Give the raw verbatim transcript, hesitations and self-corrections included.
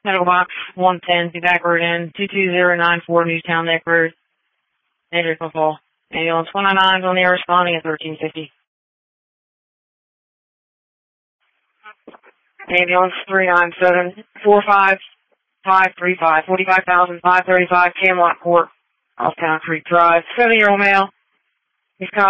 Medical box one ten, be backward in two two zero nine four Newtown Neck Road. Major football. Ambulance one oh nine is on the air responding at thirteen fifty. Ambulance three nine seven four five five three five, forty-five thousand five thirty-five Camelot Court, off Town Creek Drive. seventy-year-old male. He's